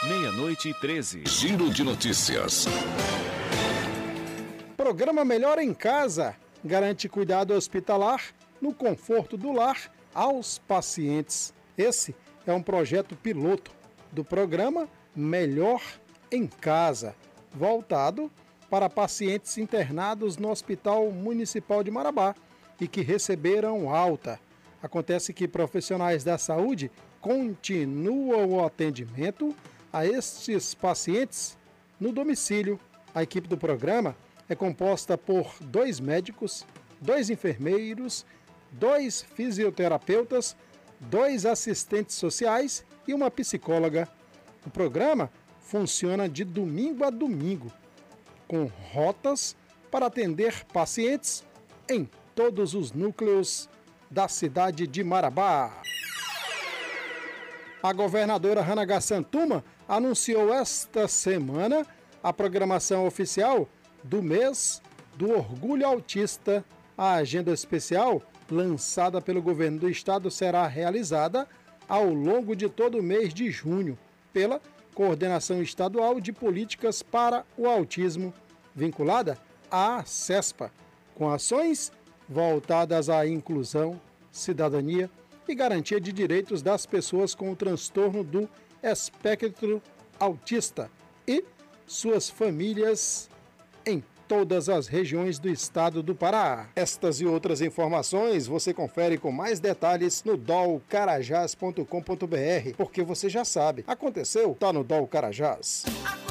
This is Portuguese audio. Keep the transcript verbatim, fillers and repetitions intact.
Meia-noite e treze. Giro de notícias. Programa Melhor em Casa garante cuidado hospitalar no conforto do lar aos pacientes. Esse é um projeto piloto do programa Melhor em Casa, voltado para pacientes internados no Hospital Municipal de Marabá e que receberam alta. Acontece que profissionais da saúde continuam o atendimento a estes pacientes no domicílio. A equipe do programa é composta por dois médicos, dois enfermeiros, dois fisioterapeutas, dois assistentes sociais e uma psicóloga. O programa funciona de domingo a domingo, com rotas para atender pacientes em todos os núcleos da cidade de Marabá. A governadora Hannah Gassantuma anunciou esta semana a programação oficial do mês do Orgulho Autista. A agenda especial, lançada pelo governo do estado, será realizada ao longo de todo o mês de junho pela Coordenação Estadual de Políticas para o Autismo, vinculada à CESPA, com ações voltadas à inclusão, cidadania e garantia de direitos das pessoas com o transtorno do espectro autista e suas famílias em todas as regiões do estado do Pará. Estas e outras informações você confere com mais detalhes no dol carajás ponto com ponto br, porque você já sabe, aconteceu, tá no Dol Carajás.